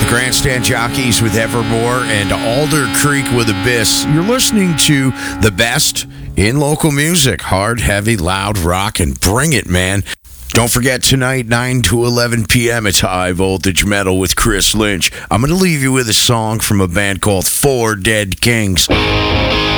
Grandstand Jockeys with Evermore and Alder Creek with Abyss. You're listening to the best in local music. Hard, heavy, loud rock, and bring it, man. Don't forget tonight, 9 to 11 p.m., it's High Voltage Metal with Chris Lynch. I'm going to leave you with a song from a band called Four Dead Kings.